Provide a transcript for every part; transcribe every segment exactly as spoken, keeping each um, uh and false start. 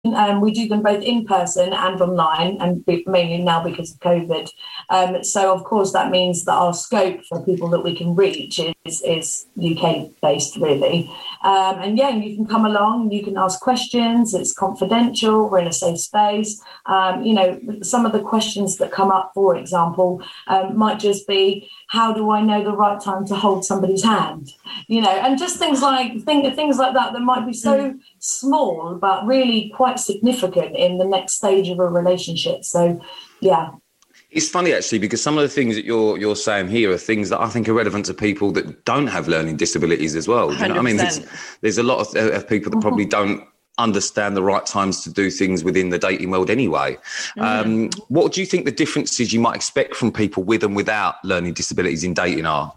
Um, we do them both in person and online, and mainly now because of COVID. Um, so, of course, that means that our scope for people that we can reach is, is U K-based, really. Um, and, yeah, you can come along, you can ask questions. It's confidential. We're in a safe space. Um, you know, some of the questions that come up, for example, um, might just be, how do I know the right time to hold somebody's hand? You know, and just things like thing, things like that that might be so mm. small, but really quite significant in the next stage of a relationship. So, yeah. It's funny, actually, because some of the things that you're you're saying here are things that I think are relevant to people that don't have learning disabilities as well. Do you know what I mean? There's, there's a lot of, of people that probably don't understand the right times to do things within the dating world anyway. Mm. Um, what do you think the differences you might expect from people with and without learning disabilities in dating are?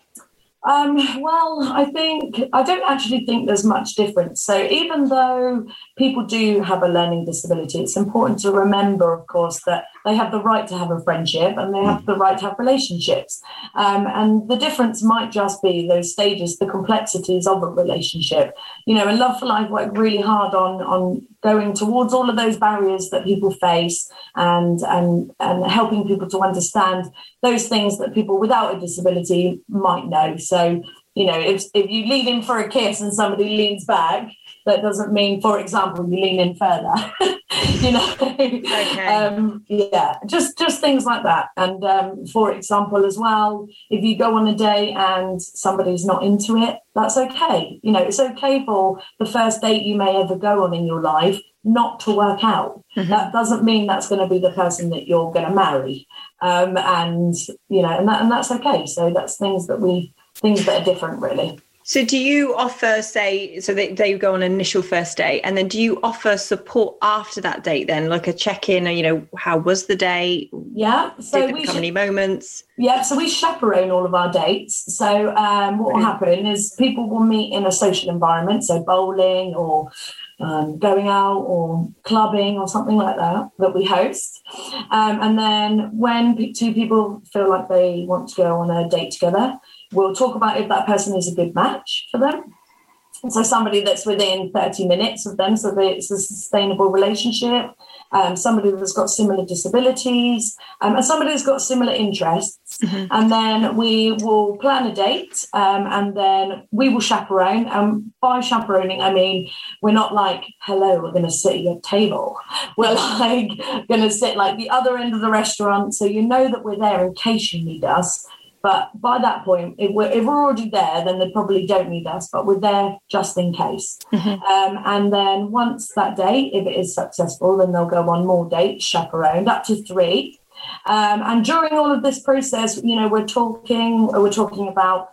Um, well, I think, I don't actually think there's much difference. So even though people do have a learning disability, it's important to remember, of course, that they have the right to have a friendship and they have the right to have relationships. Um, and the difference might just be those stages, the complexities of a relationship. You know, and Love for Life work really hard on, on going towards all of those barriers that people face and, and, and helping people to understand those things that people without a disability might know. So, you know, if, if you lean in for a kiss and somebody leans back, that doesn't mean, for example, you lean in further. you know, okay. um, yeah, just just things like that. And um, for example, as well, if you go on a date and somebody's not into it, that's okay. You know, it's okay for the first date you may ever go on in your life not to work out. Mm-hmm. That doesn't mean that's going to be the person that you're going to marry. Um, and, you know, and, that, and that's okay. So that's things that we, things that are different, really. So do you offer, say, so they, they go on an initial first date, and then do you offer support after that date then, like a check-in, or, you know, how was the date? Yeah. So Did we become sh- any moments? Yeah, so we chaperone all of our dates. So um, what will happen is people will meet in a social environment, so bowling or um, going out or clubbing or something like that, that we host. Um, and then when two people feel like they want to go on a date together, we'll talk about if that person is a good match for them. So somebody that's within thirty minutes of them, so that it's a sustainable relationship, um, somebody that's got similar disabilities, um, and somebody that's got similar interests. Mm-hmm. And then we will plan a date, um, and then we will chaperone. And by chaperoning, I mean, we're not like, hello, we're going to sit at your table. We're like going to sit like the other end of the restaurant, so you know that we're there in case you need us. But by that point, if we're, if we're already there, then they probably don't need us, but we're there just in case. Mm-hmm. Um, and then once that date, if it is successful, then they'll go on more dates, chaperoned, up to three. Um, and during all of this process, you know, we're talking, we're talking about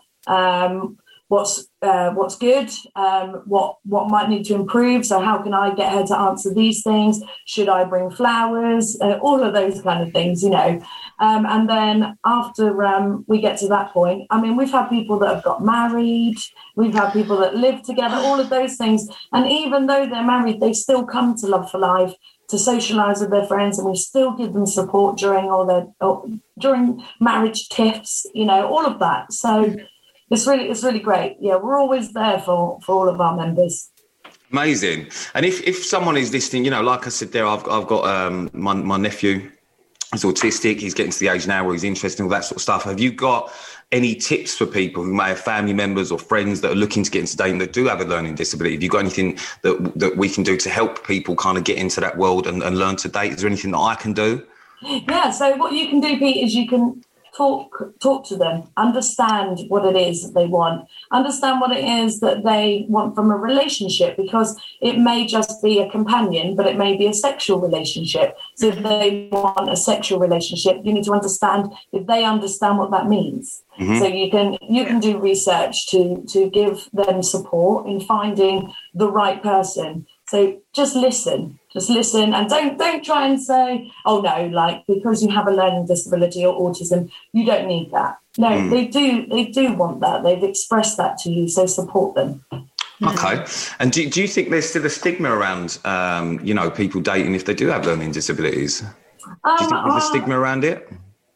um, what's uh, what's good, um, what what might need to improve. So how can I get her to answer these things? Should I bring flowers? Uh, all of those kind of things, you know. Um, and then after um, we get to that point, I mean, we've had people that have got married, we've had people that live together, all of those things. And even though they're married, they still come to Love for Life to socialise with their friends, and we still give them support during all their or during marriage tiffs, you know, all of that. So it's really it's really great. Yeah, we're always there for, for all of our members. Amazing. And if, if someone is listening, you know, like I said there, I've I've got um, my my nephew. He's autistic. He's getting to the age now where he's interested in all that sort of stuff. Have you got any tips for people who may have family members or friends that are looking to get into dating that do have a learning disability? Have you got anything that that we can do to help people kind of get into that world and, and learn to date? Is there anything that I can do? Yeah, so what you can do, Pete, is you can talk talk to them, understand what it is that they want, understand what it is that they want from a relationship, because it may just be a companion, but it may be a sexual relationship. So if they want a sexual relationship, you need to understand if they understand what that means. Mm-hmm. So you can you can do research to to give them support in finding the right person. So just listen, just listen, and don't don't try and say, oh no, like because you have a learning disability or autism, you don't need that. No, mm. they do they do want that. They've expressed that to you, so support them. Okay. And do, do you think there's still a stigma around, um, you know, people dating if they do have learning disabilities? Um, do you think there's a stigma around it?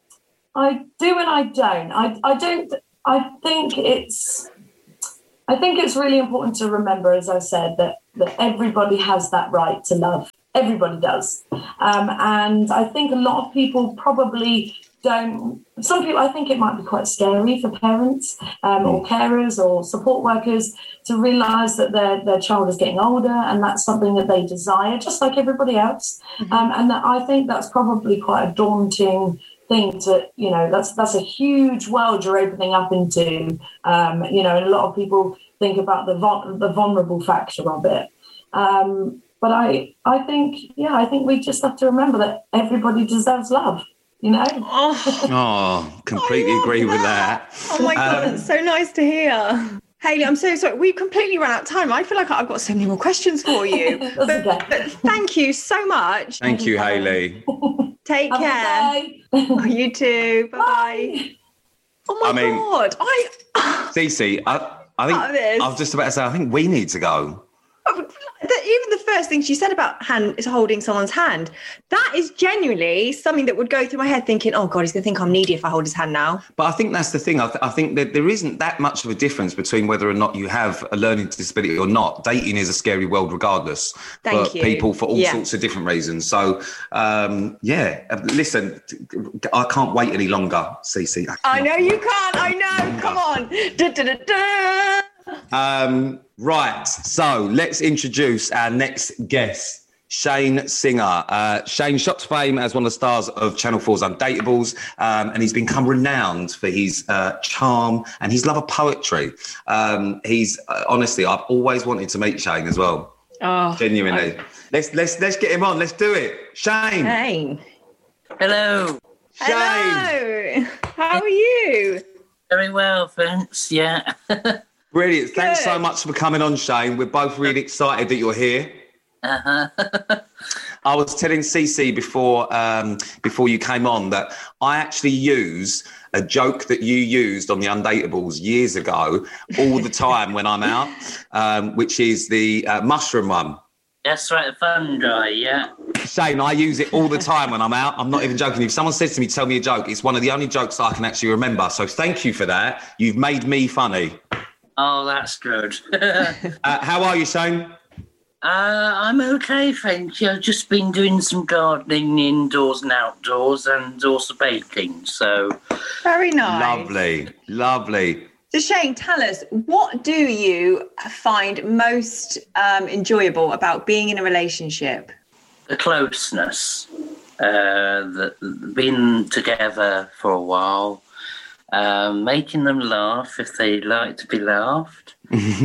I do and I don't. I I don't. I think it's. I think it's really important to remember, as I said, that that everybody has that right to love. Everybody does. Um, and I think a lot of people probably don't, some people, I think it might be quite scary for parents um, or carers or support workers to realise that their, their child is getting older and that's something that they desire, just like everybody else. Mm-hmm. Um, and that, I think that's probably quite a daunting thing to, you know, that's that's a huge world you're opening up into, um, you know, and a lot of people think about the vul- the vulnerable factor of it. Um, but I, I think, yeah, I think we just have to remember that everybody deserves love. You know? Oh, oh completely agree with that. Oh my God, um, that's so nice to hear. Hayley, I'm so sorry. We've completely run out of time. I feel like I've got so many more questions for you. but, okay. but thank you so much. Thank you, Hayley. Take Have care. Oh, you too. Bye-bye. Bye. Oh my I mean, God. I Cece, I, I think I was just about to say, I think we need to go. Even the first thing she said about hand is holding someone's hand. That is genuinely something that would go through my head thinking, oh God, he's going to think I'm needy if I hold his hand now. But I think that's the thing. I, th- I think that there isn't that much of a difference between whether or not you have a learning disability or not. Dating is a scary world regardless. Thank for you. people for all yeah. sorts of different reasons. So, um, yeah, listen, I can't wait any longer, Cece. I, I know you can't. I know. Come on. Da, da, da, da. Um, right, so let's introduce our next guest, Shane Singer. Uh, Shane shot to fame as one of the stars of Channel four's Undateables, um, and he's become renowned for his uh, charm and his love of poetry. Um, he's uh, honestly, I've always wanted to meet Shane as well. Oh, genuinely. I... Let's let's let's get him on. Let's do it, Shane. Shane. Hello. Shane. Hello. How are you? Very well, thanks. Yeah. Brilliant. Good. Thanks so much for coming on, Shane. We're both really excited that you're here. Uh-huh. I was telling Cece before um, before you came on that I actually use a joke that you used on the Undateables years ago all the time when I'm out, um, which is the uh, mushroom one. That's right, the fungi, yeah. Shane, I use it all the time when I'm out. I'm not even joking. If someone says to me, tell me a joke, it's one of the only jokes I can actually remember. So thank you for that. You've made me funny. Oh, that's good. uh, how are you, Shane? Uh, I'm okay, thank you. I've just been doing some gardening indoors and outdoors and also baking, so... Very nice. Lovely, lovely. So, Shane, tell us, what do you find most um, enjoyable about being in a relationship? The closeness, uh, the, being together for a while, Um, making them laugh if they like to be laughed.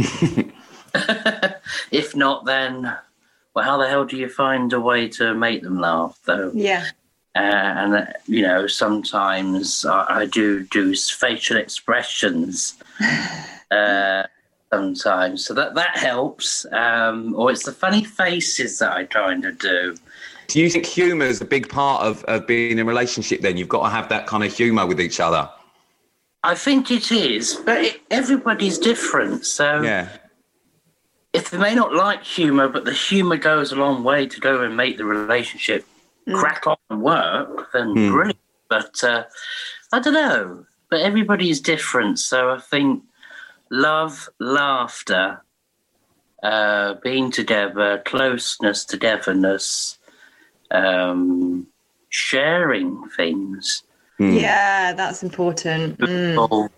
If not, then, well, how the hell do you find a way to make them laugh, though? Yeah. Uh, and, uh, you know, sometimes I, I do do facial expressions uh, sometimes. So that, that helps. Um, or it's the funny faces that I kind of do. Do you think humour is a big part of, of being in a relationship then? You've got to have that kind of humour with each other. I think it is, but it, everybody's different. So yeah. If they may not like humour, but the humour goes a long way to go and make the relationship mm. crack on and work, then mm. brilliant. But uh, I don't know. But everybody is different. So I think love, laughter, uh, being together, closeness, togetherness, um, sharing things. Mm. Yeah, that's important. Mm.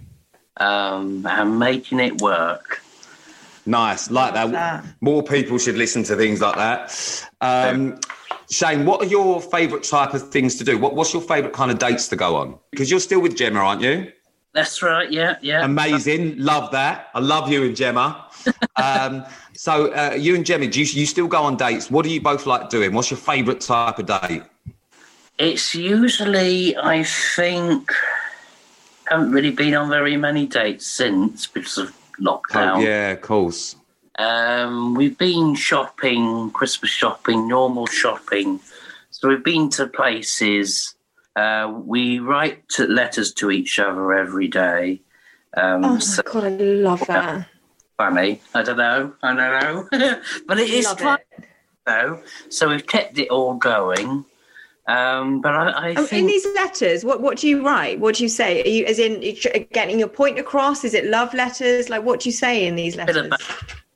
Um, and making it work. Nice, like that. that. More people should listen to things like that. Um, Shane, what are your favourite type of things to do? What, what's your favourite kind of dates to go on? Because you're still with Gemma, aren't you? That's right, yeah, yeah. Amazing, love that. I love you and Gemma. um, so uh, you and Gemma, do you, you still go on dates? What do you both like doing? What's your favourite type of date? It's usually, I think, haven't really been on very many dates since because of lockdown. Oh, yeah, of course. Um, we've been shopping, Christmas shopping, normal shopping. So we've been to places. Uh, we write to letters to each other every day. Um, oh, my so, God, I love that. Funny. I don't know. I don't know. But it is fun, though. So we've kept it all going. Um, but I, I oh, think... In these letters, what, what do you write? What do you say? Are you, as in getting your point across? Is it love letters? Like, what do you say in these letters? Bit of,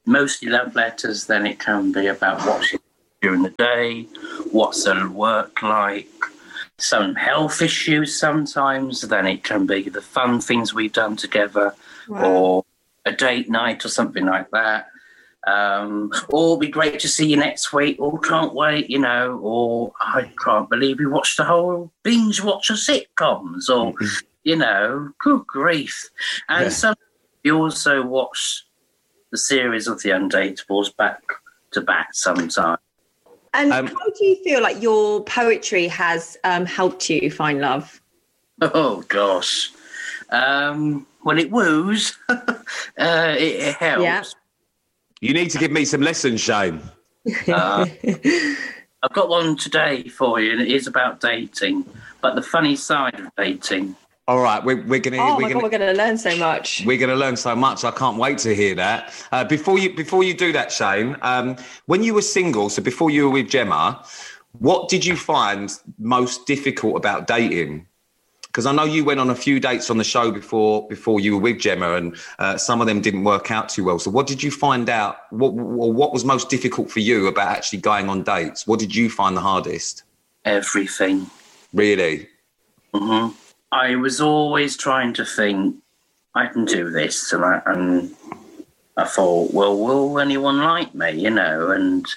mostly love letters, then it can be about what's during the day, what's the work like, some health issues sometimes, then it can be the fun things we've done together, wow. or a date night or something like that. Um, or it'll be great to see you next week, or can't wait, you know, or I can't believe we watched the whole binge watch of sitcoms, or, mm-hmm. you know, good grief. And yeah. some you also watch the series of The Undateables back to back sometimes. And um, how do you feel like your poetry has um, helped you find love? Oh, gosh. Um, well, it woos. uh, it, it helps. Yeah. You need to give me some lessons, Shane. Uh, I've got one today for you, and it is about dating, but the funny side of dating. All right, we're, we're going to. Oh we're my gonna, God, we're going to learn so much. We're going to learn so much. I can't wait to hear that. Uh, before you, before you do that, Shane, um, when you were single, so before you were with Gemma, what did you find most difficult about dating? Because I know you went on a few dates on the show before before you were with Gemma, and uh, some of them didn't work out too well. So what did you find out? What or what was most difficult for you about actually going on dates? What did you find the hardest? Everything. Really? Mm-hmm. I was always trying to think, I can do this. And I, and I thought, well, will anyone like me, you know? And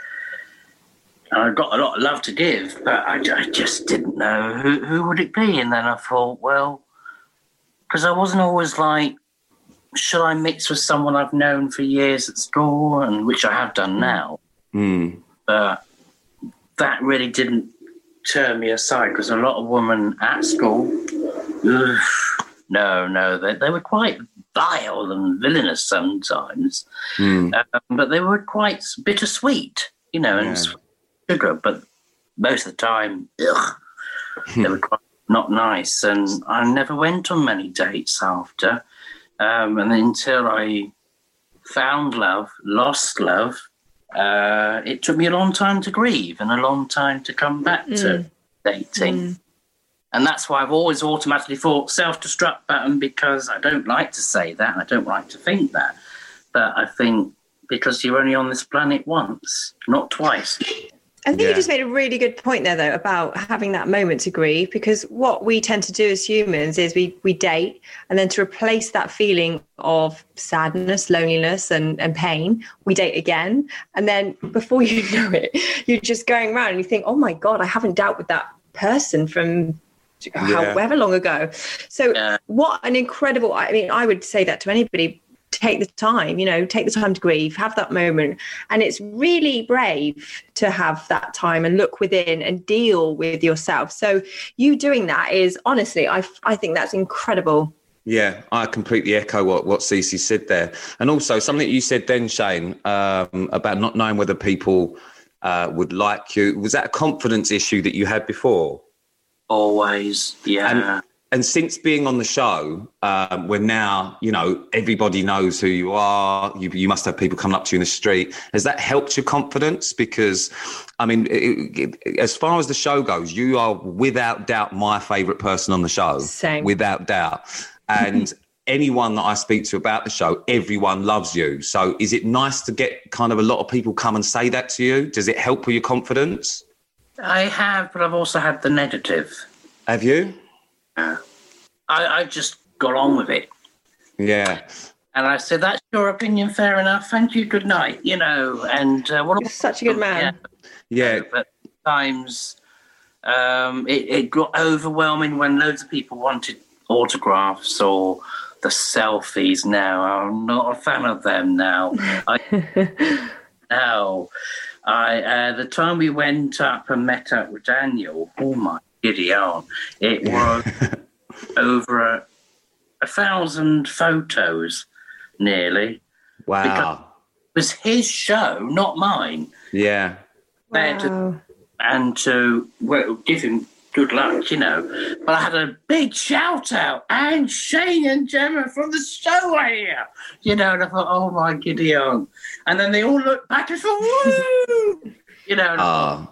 I've got a lot of love to give, but I, I just didn't know who, who would it be. And then I thought, well, because I wasn't always like, should I mix with someone I've known for years at school, and which I have done now. Mm. But that really didn't turn me aside, because a lot of women at school, ugh, no, no, they, they were quite vile and villainous sometimes, mm. um, but they were quite bittersweet, you know, and yeah. sugar, but most of the time, ugh, they were quite not nice, and I never went on many dates after, um, and until I found love, lost love, Uh, it took me a long time to grieve and a long time to come back to mm. dating. Mm. And that's why I've always automatically thought self-destruct button, because I don't like to say that. I don't like to think that. But I think because you're only on this planet once, not twice. I think yeah. you just made a really good point there, though, about having that moment to grieve, because what we tend to do as humans is we we date, and then to replace that feeling of sadness, loneliness and, and pain, we date again. And then before you know it, you're just going around and you think, oh, my God, I haven't dealt with that person from yeah. however long ago. So yeah. what an incredible, I mean, I would say that to anybody. Take the time, you know, take the time to grieve, have that moment. And it's really brave to have that time and look within and deal with yourself. So you doing that is honestly, I, I think that's incredible. Yeah, I completely echo what, what Cece said there. And also something that you said then, Shane, um, about not knowing whether people uh, would like you. Was that a confidence issue that you had before? Always, yeah. And, And since being on the show, um, where now, you know, everybody knows who you are, you, you must have people coming up to you in the street. Has that helped your confidence? Because, I mean, it, it, as far as the show goes, you are without doubt my favourite person on the show. Same. Without doubt. And anyone that I speak to about the show, everyone loves you. So is it nice to get kind of a lot of people come and say that to you? Does it help with your confidence? I have, but I've also had the negative. Have you? I, I just got on with it. Yeah. And I said, that's your opinion, fair enough. Thank you, good night, you know. And uh, what You're such a good man. Yeah. yeah. But times um, it, it got overwhelming when loads of people wanted autographs or the selfies now. I'm not a fan of them now. I, now, I, uh, the time we went up and met up with Daniel, oh my giddy on, it was over a, a thousand photos nearly. Wow. Because it was his show, not mine. Yeah. Wow. To, and to well, give him good luck, you know. But I had a big shout out, and Shane and Gemma from the show are here, you know. And I thought, oh my giddy on. And then they all looked back and thought, woo, you know. And uh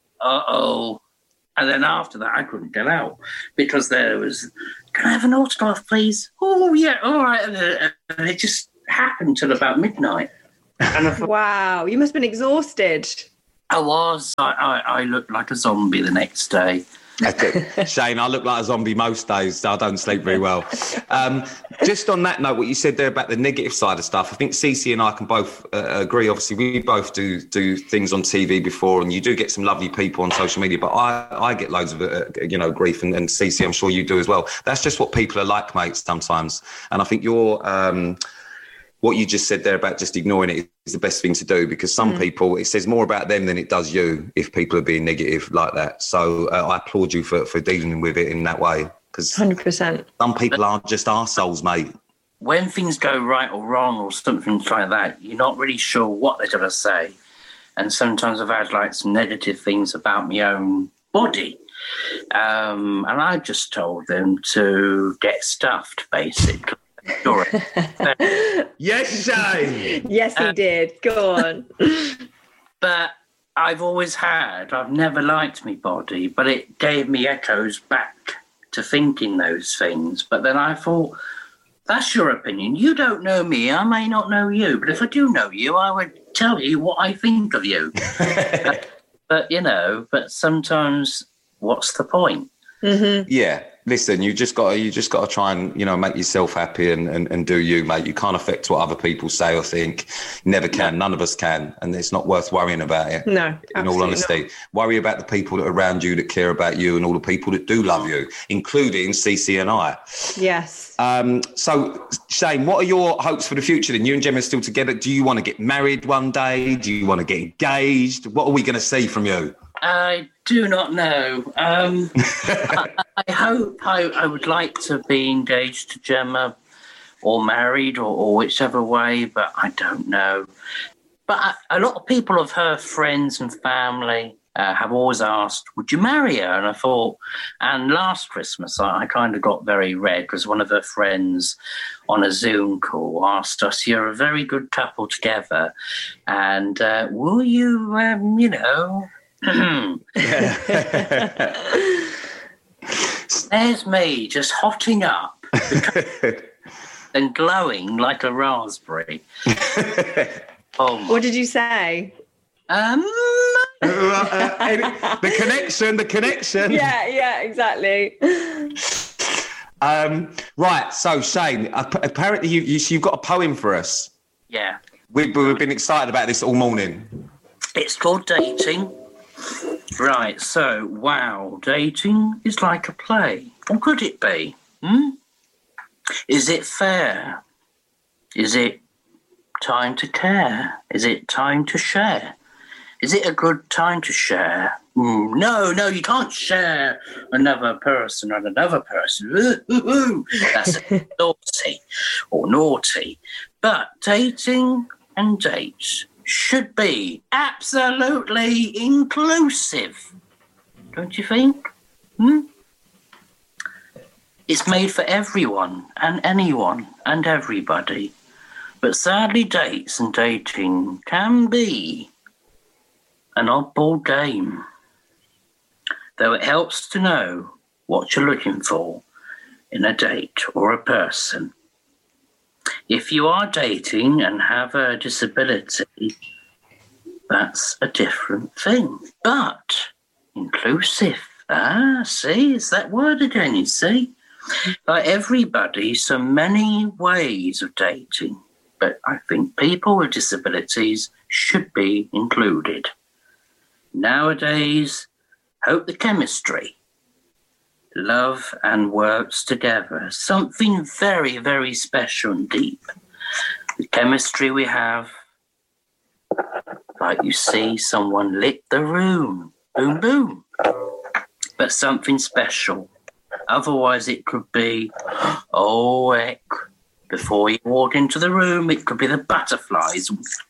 oh. And then after that, I couldn't get out because there was, can I have an autograph, please? Oh, yeah, all right. And, uh, and it just happened till about midnight. And I thought, Wow, you must have been exhausted. I was. I, I, I looked like a zombie the next day. Shane, I look like a zombie most days, so I don't sleep very well. Um, just on that note, what you said there about the negative side of stuff, I think Cece and I can both uh, agree. Obviously, we both do do things on T V before, and you do get some lovely people on social media, but I, I get loads of, uh, you know, grief, and, and Cece, I'm sure you do as well. That's just what people are like, mate, sometimes. And I think you're... Um, what you just said there about just ignoring it is the best thing to do, because some mm. people, it says more about them than it does you if people are being negative like that. So uh, I applaud you for, for dealing with it in that way, because one hundred percent. Some people are just arseholes, mate. When things go right or wrong or something like that, you're not really sure what they're going to say. And sometimes I've had like some negative things about my own body. Um, and I just told them to get stuffed, basically. Yes, Shane. Yes, he um, did. Go on. But I've always had, I've never liked my body, but it gave me echoes back to thinking those things. But then I thought, that's your opinion. You don't know me. I may not know you. But if I do know you, I would tell you what I think of you. but, but, you know, but sometimes what's the point? Mm-hmm. Yeah. Listen, you just got to, you just got to try and, you know, make yourself happy and, and, and do you, mate. You can't affect what other people say or think. You never can. None of us can. And it's not worth worrying about it. No, in all honesty. Not. Worry about the people that are around you that care about you and all the people that do love you, including Cece and I. Yes. Um, so, Shane, what are your hopes for the future then? You and Gemma are still together. Do you want to get married one day? Do you want to get engaged? What are we going to see from you? I do not know. Um, I, I hope I, I would like to be engaged to Gemma or married or, or whichever way, but I don't know. But I, a lot of people of her friends and family uh, have always asked, would you marry her? And I thought, and last Christmas I, I kind of got very red because one of her friends on a Zoom call asked us, you're a very good couple together. And uh, will you, um, you know... There's me just hotting up and glowing like a raspberry. Oh, what did you say? Um, uh, the connection, the connection. Yeah, yeah, exactly. Um, right, so Shane, apparently you, you, you've got a poem for us. Yeah. We've, we've been excited about this all morning. It's called Dating. Right, so, wow, dating is like a play. Or could it be? Hmm? Is it fair? Is it time to care? Is it time to share? Is it a good time to share? Mm, no, no, you can't share another person and another person. Ooh, ooh, ooh. That's naughty or naughty. But dating and dates should be absolutely inclusive. Don't you think? Hmm? It's made for everyone and anyone and everybody. But sadly, dates and dating can be an oddball game. Though it helps to know what you're looking for in a date or a person. If you are dating and have a disability, that's a different thing. But inclusive, ah, see, it's that word again, you see. Like everybody, so many ways of dating, but I think people with disabilities should be included. Nowadays, hope the chemistry, love and works together. Something very, very special and deep. The chemistry we have, like you see someone lit the room, boom, boom. But something special. Otherwise it could be, oh heck, before you walk into the room, it could be the butterflies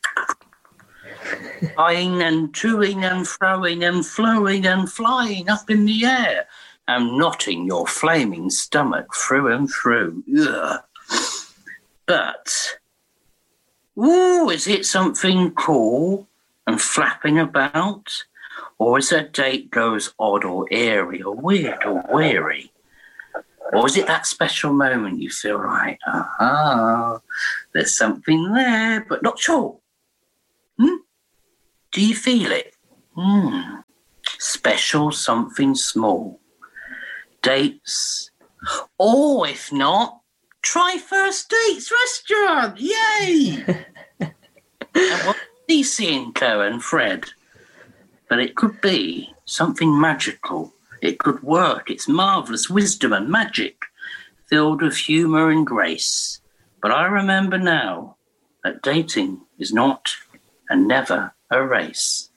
flying and toing and froing and flowing and flying up in the air and knotting your flaming stomach through and through. Ugh. But, ooh, is it something cool and flapping about? Or is that date goes odd or eerie or weird or weary? Or is it that special moment you feel like, aha, there's something there, but not sure? Hmm? Do you feel it? Hmm. Special something small. Dates. Or if not, try First Dates Restaurant. Yay! And what are seeing Co and Fred? But it could be something magical. It could work. It's marvellous wisdom and magic, filled with humour and grace. But I remember now that dating is not and never a race.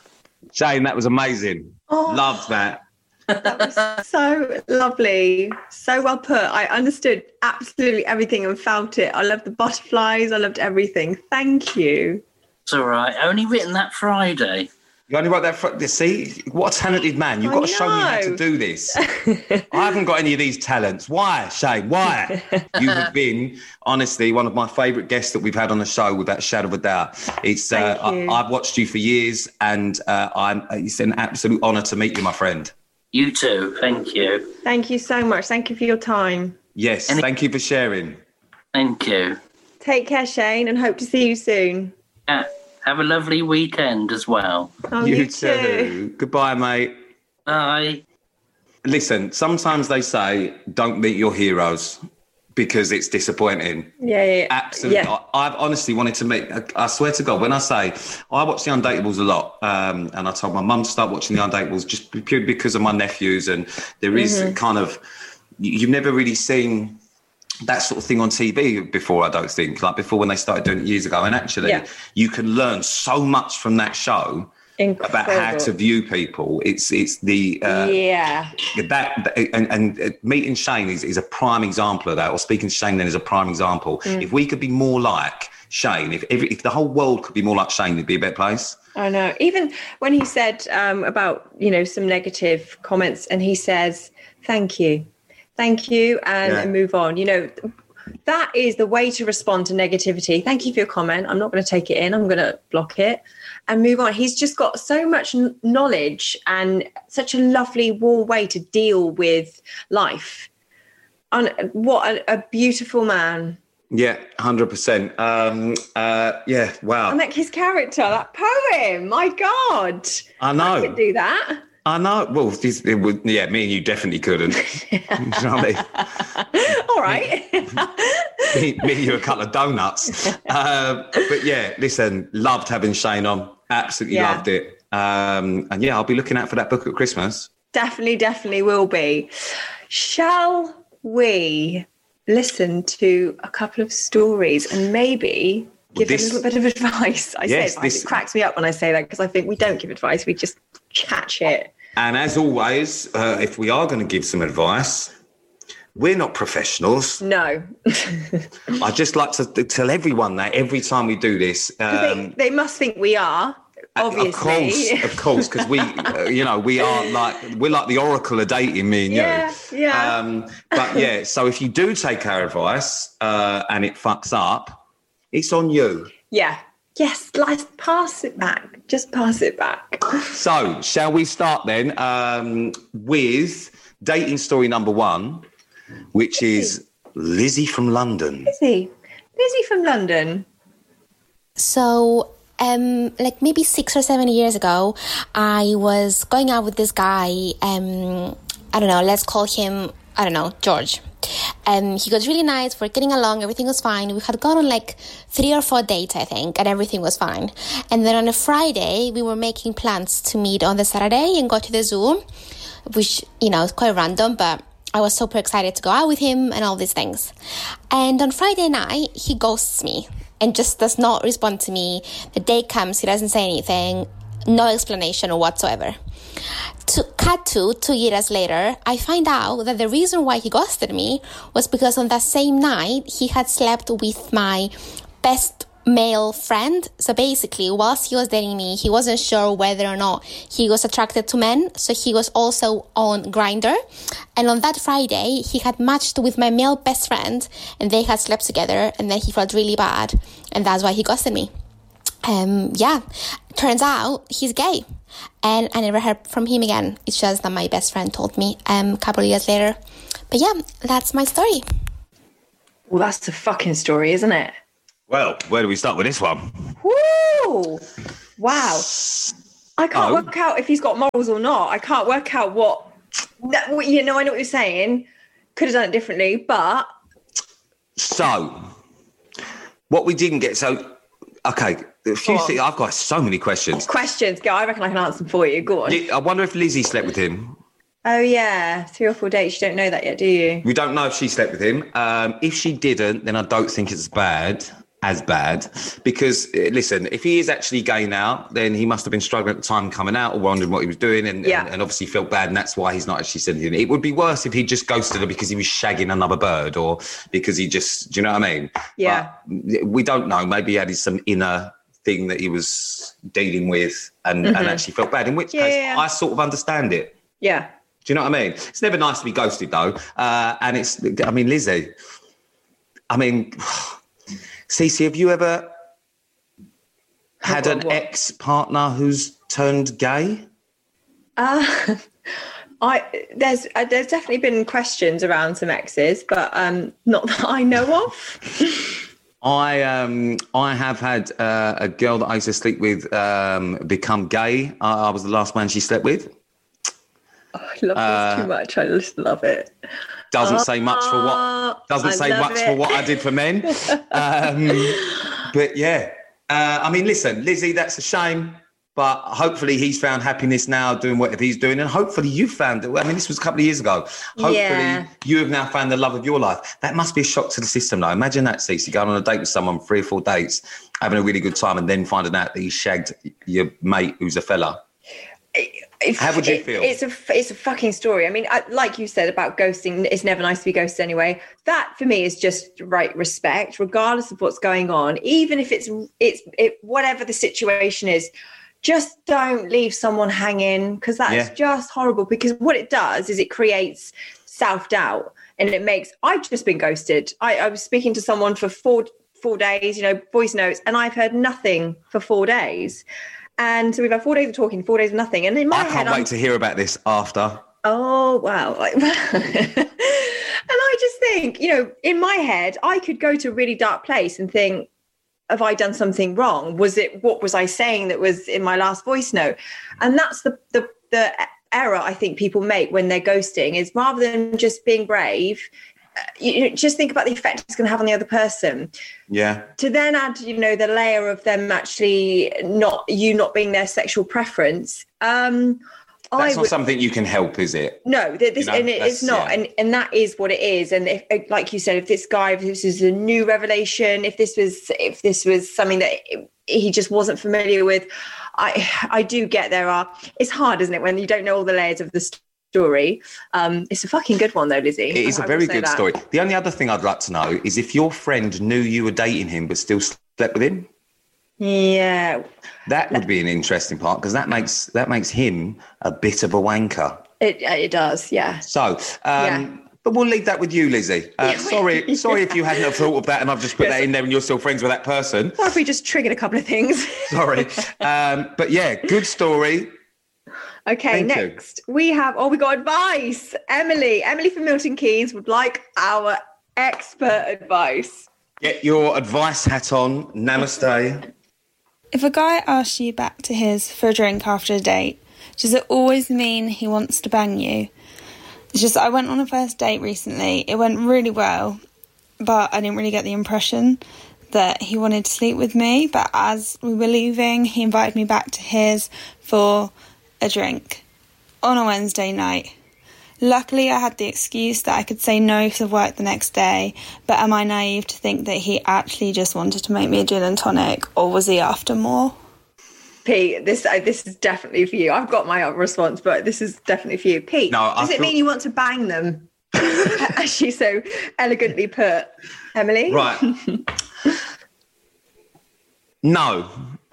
Shane, that was amazing. Oh. Loved that. That was so lovely. So well put. I understood absolutely everything and felt it. I loved the butterflies. I loved everything. Thank you. It's all right. Only written that Friday. You only wrote that. Fr- See, what a talented man. You've got to show me how to do this. I haven't got any of these talents. Why, Shane? Why? You have been, honestly, one of my favourite guests that we've had on the show, without a shadow of a doubt. It's uh, I, I've watched you for years, and uh, I'm. It's an absolute honour to meet you, my friend. You too. Thank you. Thank you so much. Thank you for your time. Yes, Any- thank you for sharing. Thank you. Take care, Shane, and hope to see you soon. Yeah. Have a lovely weekend as well. Oh, you, you too. too. Goodbye, mate. Bye. Listen, sometimes they say don't meet your heroes because it's disappointing. Yeah, yeah, yeah. Absolutely. Yeah. I, I've honestly wanted to meet, I, I swear to God, when I say I watch The Undateables a lot, um, and I told my mum to start watching The Undateables just purely because of my nephews, and there is Mm-hmm. kind of, you've never really seen that sort of thing on T V before, I don't think, like before when they started doing it years ago. And actually, Yeah. you can learn so much from that show. Incredible. About how to view people. It's it's the uh, yeah that and, and meeting Shane is, is a prime example of that. Or speaking to Shane then is a prime example. Mm. If we could be more like Shane, if every, if the whole world could be more like Shane, it'd be a better place. I know. Even when he said um, about, you know, some negative comments, and he says, thank you, thank you, and, Yeah. and move on. You know, that is the way to respond to negativity. Thank you for your comment. I'm not going to take it in. I'm going to block it and move on. He's just got so much n- knowledge and such a lovely, warm way to deal with life. And what a, a beautiful man. Yeah, one hundred percent. Um, uh, yeah, wow. And like his character, that poem, my God. I know. I could do that. I know. Well, this, it would, yeah, me and you definitely couldn't. You know what I mean? All right. me, me and you a couple of donuts. Uh, but yeah, listen, loved having Shane on. Absolutely Yeah. loved it. Um, and yeah, I'll be looking out for that book at Christmas. Definitely, definitely will be. Shall we listen to a couple of stories and maybe give This- a little bit of advice? I Yes, say advice. this- It cracks me up when I say that, because I think we don't give advice. We just chat shit. And as always, uh, if we are going to give some advice, we're not professionals. No. I just like to th- tell everyone that every time we do this. Um, they, they must think we are, obviously. Of course, of course, because we, uh, you know, we are like, we're like the oracle of dating, me and Yeah, you. yeah. Um, but yeah, so if you do take our advice uh, and it fucks up, it's on you. Yeah. Yes, let's pass it back. Just pass it back. So, shall we start then um, with dating story number one, which is Lizzie from London. Lizzie. Lizzie from London. So, um, like maybe six or seven years ago, I was going out with this guy. Um, I don't know, let's call him, I don't know, George. Um, he was really nice. We're getting along. Everything was fine. We had gone on like three or four dates, I think, and everything was fine. And then on a Friday, we were making plans to meet on the Saturday and go to the zoo, which, you know, is quite random, but I was super excited to go out with him and all these things. And on Friday night, he ghosts me and just does not respond to me. The day comes, he doesn't say anything, no explanation whatsoever. To cut to two years later, I find out that the reason why he ghosted me was because on that same night, he had slept with my best male friend. So basically, whilst he was dating me, he wasn't sure whether or not he was attracted to men. So he was also on Grindr. And on that Friday, he had matched with my male best friend and they had slept together, and then he felt really bad. And that's why he ghosted me. Um, yeah, turns out he's gay. And I never heard from him again. It's just that my best friend told me um, a couple of years later. But yeah, that's my story. Well, that's a fucking story, isn't it? Well, where do we start with this one? Woo! Wow. I can't Oh. work out if he's got morals or not. I can't work out what, that, what- you know, I know what you're saying. Could have done it differently, but... So, what we didn't get, so, okay, a few Go on. things, I've got so many questions. Questions, go. I reckon I can answer them for you. Go on. Li- I wonder if Lizzie slept with him. Oh, yeah. Three or four dates. You don't know that yet, do you? We don't know if she slept with him. Um, if she didn't, then I don't think it's bad, as bad. Because, uh, listen, if he is actually gay now, then he must have been struggling at the time coming out or wondering what he was doing and, Yeah. and, and obviously felt bad, and that's why he's not actually said anything. It would be worse if he just ghosted her because he was shagging another bird or because he just, do you know what I mean? Yeah. But we don't know. Maybe he had some inner thing that he was dealing with and, and actually felt bad, in which Yeah, case yeah, yeah. I sort of understand it. Yeah. Do you know what I mean? It's never nice to be ghosted, though. Uh, and it's, I mean, Lizzie, I mean, Cece, have you ever had God, an what? ex-partner who's turned gay? Uh, I there's uh, there's definitely been questions around some exes, but um, not that I know of. I um I have had uh, a girl that I used to sleep with um, become gay. I, I was the last man she slept with. Oh, I love Uh, this too much. I just love it. Doesn't say much for what Oh, doesn't I say love much it. for what I did for men. Um, but yeah, uh, I mean, listen, Lizzie, that's a shame. But hopefully he's found happiness now doing whatever he's doing. And hopefully you found it. I mean, this was a couple of years ago. Hopefully Yeah. you have now found the love of your life. That must be a shock to the system, though. Imagine that, Cece, going on a date with someone, three or four dates, having a really good time, and then finding out that he shagged your mate who's a fella. It- How would you it- feel? It's a it's a fucking story. I mean, I, like you said about ghosting, it's never nice to be ghosted anyway. That for me is just right respect, regardless of what's going on. Even if it's it's it, whatever the situation is, just don't leave someone hanging, because that's Yeah. just horrible. Because what it does is it creates self doubt, and it makes. I've just been ghosted. I, I was speaking to someone for four four days, you know, voice notes, and I've heard nothing for four days. And so we've had four days of talking, four days of nothing. And in my I head, can't I'm, wait to hear about this after. oh, wow. and I just think, you know, in my head, I could go to a really dark place and think, have I done something wrong? Was it, what was I saying that was in my last voice note? And that's the, the, the error I think people make when they're ghosting, is rather than just being brave, uh, you know, just think about the effect it's going to have on the other person. Yeah. To then add, you know, the layer of them actually not, you not being their sexual preference. Um, I That's not would, something you can help, is it? no, th- this, You know, and it is that's- not, yeah. and and that is what it is. And if, like you said, if this guy, if this is a new revelation, if this was, if this was something that he just wasn't familiar with, I, I do get there are. It's hard, isn't it, when you don't know all the layers of the story? Um, it's a fucking good one, though, Lizzie. It is I a will very say good that. story. The only other thing I'd like to know is if your friend knew you were dating him but still slept with him. Yeah, That would be an interesting part, because that makes that makes him a bit of a wanker. it it does. Yeah. So, um, Yeah. but we'll leave that with you, Lizzie. Uh, sorry, sorry if you hadn't have thought of that, and I've just put Yes. that in there, and you're still friends with that person. Or if we just triggered a couple of things. Sorry, um, but yeah, good story. Okay, Thank you. next we have, oh, we got advice. Emily, Emily from Milton Keynes would like our expert advice. Get your advice hat on. Namaste. If a guy asks you back to his for a drink after a date, does it always mean he wants to bang you? It's just, I went on a first date recently. It went really well, but I didn't really get the impression that he wanted to sleep with me. But as we were leaving, he invited me back to his for a drink on a Wednesday night. Luckily, I had the excuse that I could say no because of work the next day, but am I naive to think that he actually just wanted to make me a gin and tonic, or was he after more? Pete, this uh, this is definitely for you. I've got my other response, but this is definitely for you. Pete, No, I does it feel- mean you want to bang them? As she so elegantly put. Emily? Right. No.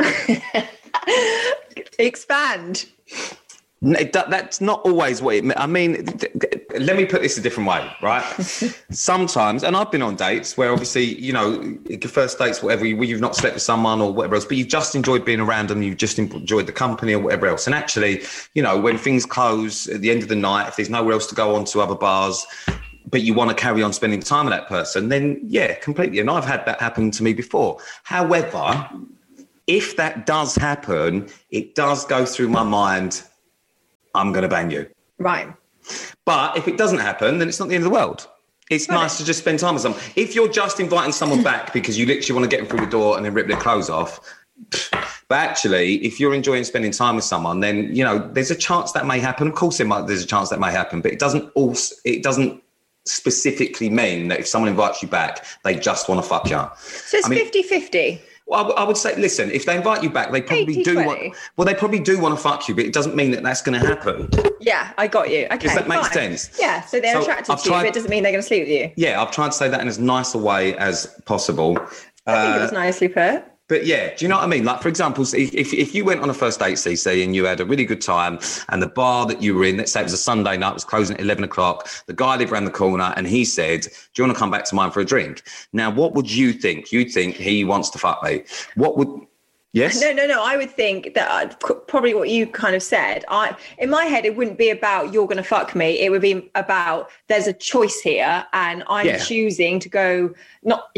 Expand. No, it- that- that's not always what it means. I mean, th- th- let me put this a different way, right? Sometimes, and I've been on dates where obviously, you know, your first dates, whatever, where you've not slept with someone or whatever else, but you've just enjoyed being around them, you've just enjoyed the company or whatever else. And actually, you know, when things close at the end of the night, if there's nowhere else to go on to other bars, but you want to carry on spending time with that person, then yeah, completely. And I've had that happen to me before. However, if that does happen, it does go through my mind, I'm going to bang you. Right. But if it doesn't happen, then it's not the end of the world. It's right. nice to just spend time with someone. If you're just inviting someone back because you literally want to get them through the door and then rip their clothes off, but actually, if you're enjoying spending time with someone, then, you know, there's a chance that may happen. Of course, there might, there's a chance that may happen, but it doesn't also, it doesn't specifically mean that if someone invites you back, they just want to fuck you. So it's I mean, fifty-fifty. Well, I, w- I would say, listen, if they invite you back, they probably do want, well, they probably do want to fuck you, but it doesn't mean that that's going to happen. Yeah, I got you. Okay, does that make fine. sense? Yeah, so they're so attracted I've to tried, you, but it doesn't mean they're going to sleep with you. Yeah, I've tried to say that in as nice a way as possible. I uh, think it was nicely put. But yeah, do you know what I mean? Like, for example, if, if you went on a first date, C C, and you had a really good time and the bar that you were in, let's say it was a Sunday night, was closing at eleven o'clock, the guy lived around the corner and he said, do you want to come back to mine for a drink? Now, what would you think? You'd think he wants to fuck me. What would... Yes? No, no, no. I would think that I'd, probably what you kind of said. I, in my head, it wouldn't be about you're going to fuck me. It would be about there's a choice here, and I'm yeah. choosing to go. Not,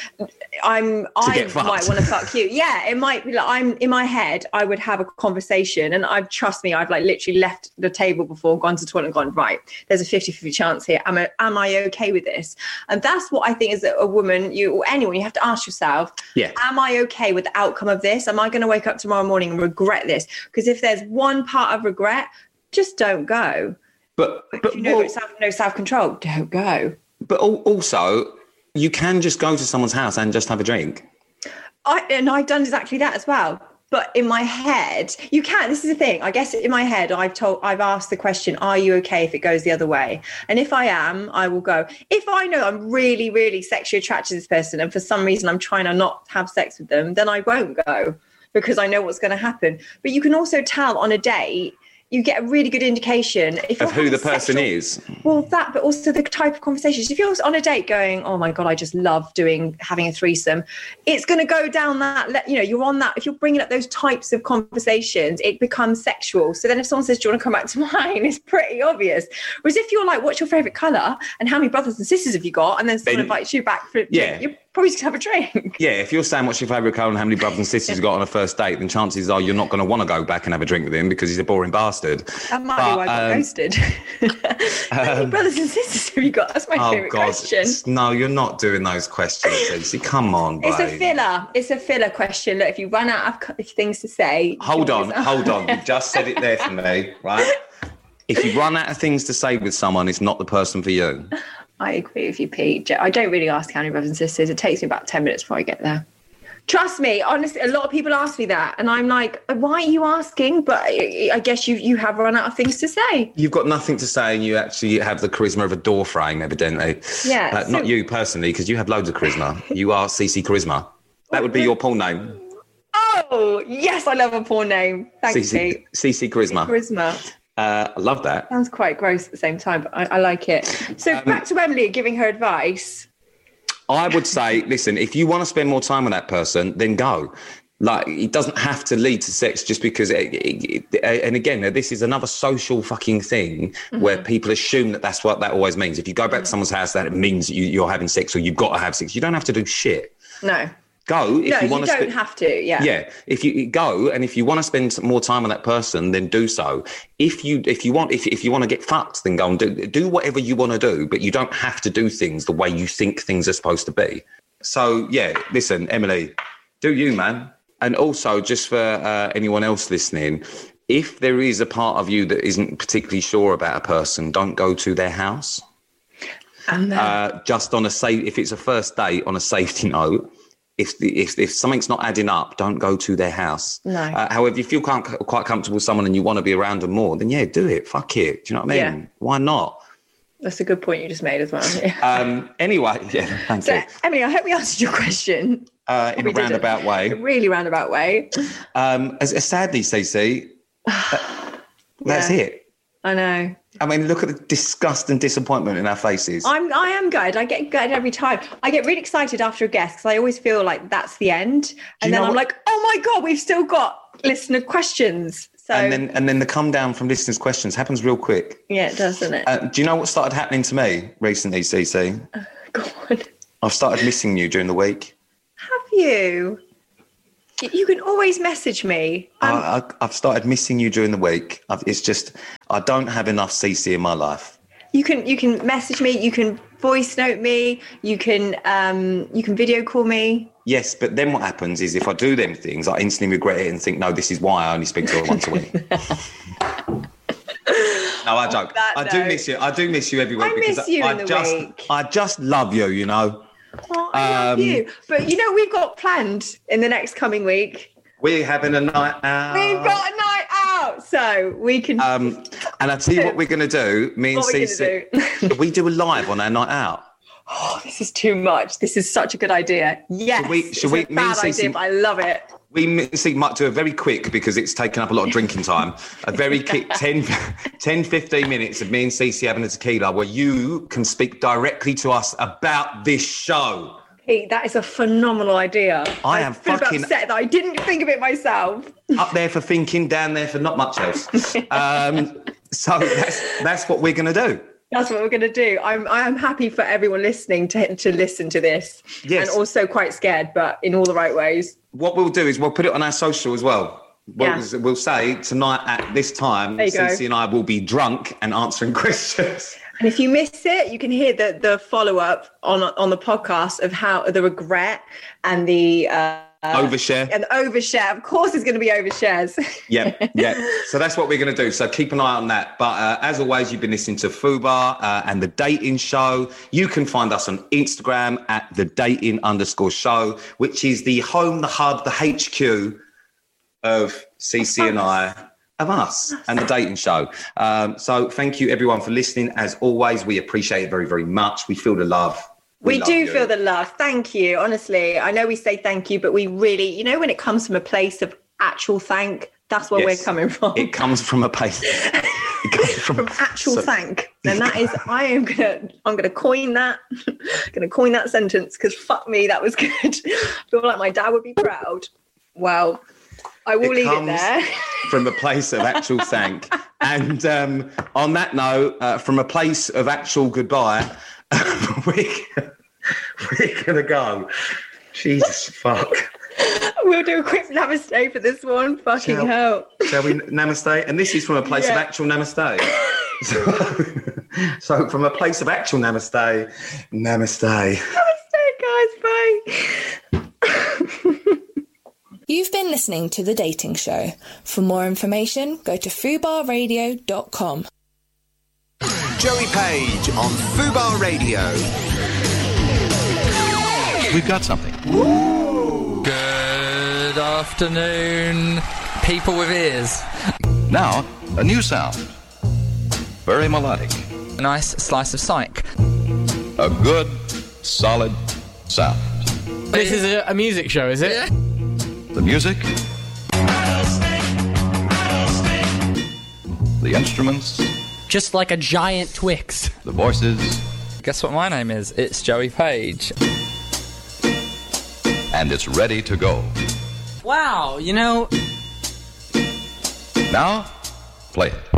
I'm. To I get might want to fuck you. Yeah, it might be like I'm in my head. I would have a conversation, and I trust me. I've like literally left the table before, gone to the toilet, and gone right. There's a fifty-fifty chance here. Am I, am I okay with this? And that's what I think is a woman, you or anyone, you have to ask yourself. Yeah. Am I okay with the outcome of this? Am I going to wake up tomorrow morning and regret this? Because if there's one part of regret, just don't go. But, but you know, well, self, no self-control, don't go. But also, you can just go to someone's house and just have a drink. I and I've done exactly that as well. But in my head, you can. This is the thing. I guess in my head, I've told, I've asked the question, are you okay if it goes the other way? And if I am, I will go. If I know I'm really, really sexually attracted to this person and for some reason I'm trying to not have sex with them, then I won't go because I know what's going to happen. But you can also tell on a date, you get a really good indication if of who the person sexual, is. Well, that, but also the type of conversations. If you're on a date going, oh my God, I just love doing, having a threesome, it's going to go down that, you know, you're on that. If you're bringing up those types of conversations, it becomes sexual. So then if someone says, do you want to come back to mine? It's pretty obvious. Whereas if you're like, what's your favorite color? And how many brothers and sisters have you got? And then someone then, invites you back for, yeah. you're probably just have a drink. Yeah, if you're saying what's your favourite colour and how many brothers and sisters you got on a first date, then chances are you're not going to want to go back and have a drink with him because he's a boring bastard. That might but, be why I got um, ghosted. How many um, brothers and sisters have you got? That's my oh favourite God. question. No, you're not doing those questions, Lucy. Come on, babe. It's a filler. It's a filler question. Look, if you run out of things to say... Hold on, hold on. You just said it there for me, right? If you run out of things to say with someone, it's not the person for you. I agree with you, Pete. I don't really ask how many brothers and sisters. It takes me about ten minutes before I get there. Trust me, honestly, a lot of people ask me that. And I'm like, why are you asking? But I guess you you have run out of things to say. You've got nothing to say and you actually have the charisma of a door frame, evidently. Yeah. Uh, so- not you personally, because you have loads of charisma. You are C C Charisma. That would be your porn name. Oh, yes, I love a porn name. Thanks, Pete. C C Charisma. Charisma. Uh, I love that. Sounds quite gross at the same time, but I, I like it. So um, back to Emily giving her advice. I would say, listen, if you want to spend more time with that person, then go. Like, it doesn't have to lead to sex just because, it, it, it, and again, this is another social fucking thing mm-hmm. where people assume that that's what that always means. If you go back to someone's house, that it means you, you're having sex or you've got to have sex. You don't have to do shit. No. Go if no, you want you to. don't spe- have to. Yeah. Yeah. If you go and if you want to spend more time with that person, then do so. If you if you want if if you want to get fucked, then go and do do whatever you want to do. But you don't have to do things the way you think things are supposed to be. So yeah, listen, Emily, do you, man. And also, just for uh, anyone else listening, if there is a part of you that isn't particularly sure about a person, don't go to their house. And then- uh, just on a safe, if it's a first date, on a safety note. If, the, if if something's not adding up, don't go to their house. No. Uh, however, if you feel quite, quite comfortable with someone and you want to be around them more, then yeah, do it. Fuck it. Do you know what I mean? Yeah. Why not? That's a good point you just made as well. um, anyway, yeah, thank so, you. Emily, I hope we answered your question. Uh, in a roundabout way. A really roundabout way. Um, as, as sadly, C C, that, that's yeah. it. I know. I mean, look at the disgust and disappointment in our faces. I'm, I am good. I get good every time. I get really excited after a guest because I always feel like that's the end. And then I'm what? like, oh my God, we've still got listener questions. So, and then and then the come down from listeners' questions happens real quick. Yeah, it does, doesn't it? Uh, do you know what started happening to me recently, Cece? Oh, God. I've started missing you during the week. Have you? You can always message me. I, I, I've started missing you during the week. I've, it's just I don't have enough Cece in my life. You can you can message me. You can voice note me. You can um you can video call me. Yes, but then what happens is if I do them things, I instantly regret it and think, no, this is why I only speak to her once a week. No, I joke. I do miss you. I do miss you every week I because miss you I, in the just, week. I just love you, you know. Oh, I love Um, you. But you know, we've got planned in the next coming week. We're having a night out. We've got a night out, so we can. Um, and I tell you what we're going to do. Me and What are we Cece, gonna do? we do a live on our night out. Oh, this is too much. This is such a good idea. Yes, Should we- should it's we- a me and bad Cece- idea, but I love it. We me and Cece might do a very quick, because it's taken up a lot of drinking time, a very quick ten, ten, fifteen minutes of me and Cece having a tequila where you can speak directly to us about this show. Pete, that is a phenomenal idea. I am I'm a bit fucking- upset that I didn't think of it myself. Up there for thinking, down there for not much else. Um, so that's that's what we're going to do. That's what we're going to do. I'm I am happy for everyone listening to to listen to this. Yes. And also quite scared, but in all the right ways. What we'll do is we'll put it on our social as well. We'll, Yeah. we'll say tonight at this time, There you go. Cece and I will be drunk and answering questions. And if you miss it, you can hear the the follow up on on the podcast of how the regret and the uh, Overshare. and the overshare. Of course, it's going to be overshares. Yeah, yeah. So that's what we're going to do. So keep an eye on that. But uh, as always, you've been listening to Fubar uh, and The Dating Show. You can find us on Instagram at The Dating underscore show, which is the home, the hub, the H Q of Cece and I, of us and The Dating Show. Um, so thank you, everyone, for listening. As always, we appreciate it very, very much. We feel the love. We, love do you. feel the love. Thank you. Honestly, I know we say thank you, but we really, you know, when it comes from a place of actual thank, that's where Yes. we're coming from. It comes from a place. It comes from, from actual so- thank. And that is, I am gonna, I'm gonna coin that, gonna coin that sentence because fuck me, that was good. I feel like my dad would be proud. Well, I will It leave it comes there. from a place of actual thank. And um, on that note, uh, from a place of actual goodbye, we, we're going to go. Jesus, fuck. We'll do a quick namaste for this one. Fucking Shall- hell. Shall we namaste? And this is from a place of Yeah. actual namaste. So, so from a place of actual namaste, namaste. Namaste, guys. Bye. You've been listening to The Dating Show. For more information, go to fubar radio dot com. Joey Page on Fubar Radio. We've got something. Good afternoon, people with ears. Now, a new sound. Very melodic. A nice slice of psych. A good, solid sound. This is a, a music show, is it? Yeah. The music. The instruments. Just like a giant Twix. The voices. Guess what my name is? It's Joey Page. And it's ready to go. Wow, you know... Now, play it.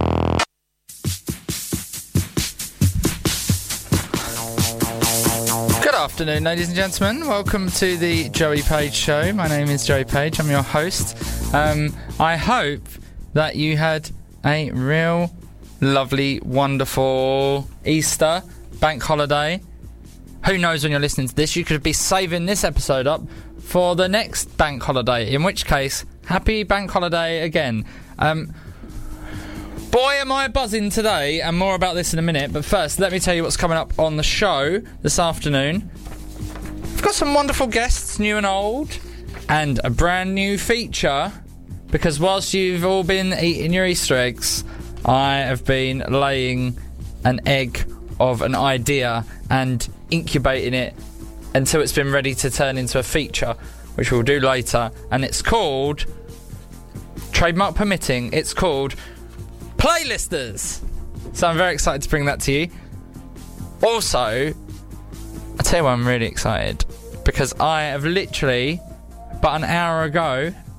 Good afternoon, ladies and gentlemen. Welcome to the Joey Page Show. My name is Joey Page. I'm your host. Um, I hope that you had a real lovely, wonderful Easter bank holiday. Who knows when you're listening to this? You could be saving this episode up for the next bank holiday, in which case, happy bank holiday again. Um, boy, am I buzzing today, and more about this in a minute. But first, let me tell you what's coming up on the show this afternoon. We've got some wonderful guests, new and old, and a brand new feature, because whilst you've all been eating your Easter eggs, I have been laying an egg of an idea and incubating it until it's been ready to turn into a feature, which we'll do later. And it's called, trademark permitting, it's called Playlisters. So I'm very excited to bring that to you. Also, I tell you why I'm really excited, because I have literally, but an hour ago,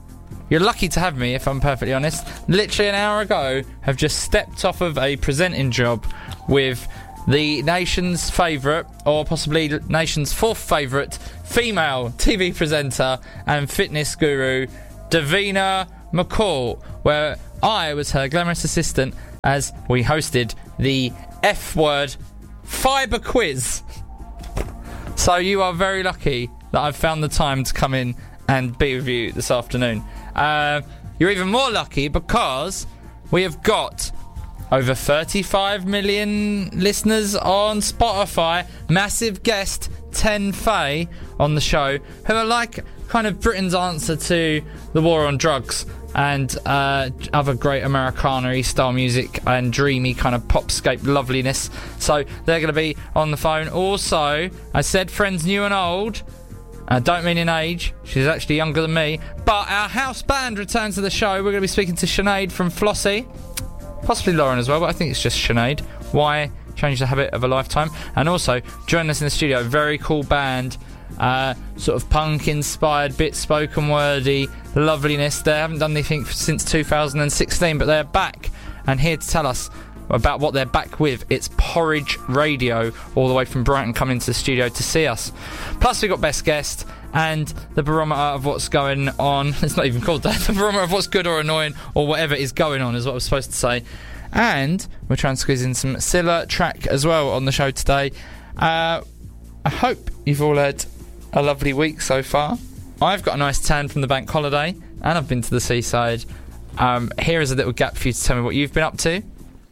you're lucky to have me, if I'm perfectly honest. Literally an hour ago, have just stepped off of a presenting job with the nation's favourite, or possibly the nation's fourth favourite, female T V presenter and fitness guru, Davina McCall, where I was her glamorous assistant as we hosted the F-word fibre quiz. So you are very lucky that I've found the time to come in and be with you this afternoon. Uh, you're even more lucky because we have got over thirty-five million listeners on Spotify. Massive guest, Ten Faye, on the show, who are like kind of Britain's answer to the war on drugs and uh, other great Americana-y style music and dreamy kind of popscape loveliness. So they're going to be on the phone. Also, I said friends new and old. I don't mean in age. She's actually younger than me. But our house band returns to the show. We're going to be speaking to Sinead from Flossie. Possibly Lauren as well, but I think it's just Sinead. Why change the habit of a lifetime? And also, joining us in the studio, a very cool band. Uh, sort of punk-inspired, bit spoken-wordy loveliness. They haven't done anything since two thousand sixteen, but they're back and here to tell us about what they're back with. It's Porridge Radio, all the way from Brighton, coming into the studio to see us. Plus, we've got Best Guest and the barometer of what's going on. It's not even called that. The barometer of what's good or annoying or whatever is going on is what I was supposed to say. And we're trying to squeeze in some Scylla track as well on the show today. Uh, I hope you've all had a lovely week so far. I've got a nice tan from the bank holiday and I've been to the seaside. Um, here is a little gap for you to tell me what you've been up to.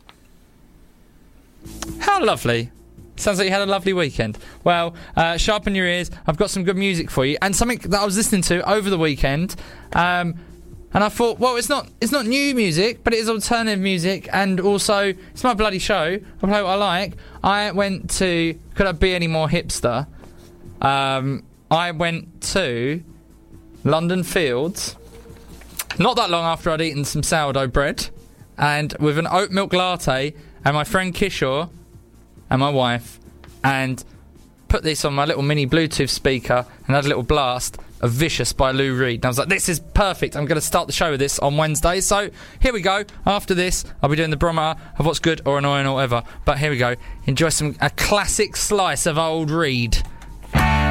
How lovely. Sounds like you had a lovely weekend. Well, uh, sharpen your ears. I've got some good music for you and something that I was listening to over the weekend. Um, and I thought, well, it's not it's not new music, but it is alternative music, and also it's my bloody show. I play what I like. I went to... Could I be any more hipster? Um, I went to London Fields not that long after I'd eaten some sourdough bread, and with an oat milk latte, and my friend Kishore and my wife, and put this on my little mini Bluetooth speaker and had a little blast of Vicious by Lou Reed. And I was like, this is perfect. I'm going to start the show with this on Wednesday. So here we go. After this, I'll be doing the barometer of what's good or annoying or whatever. But here we go. Enjoy some a classic slice of old Reed.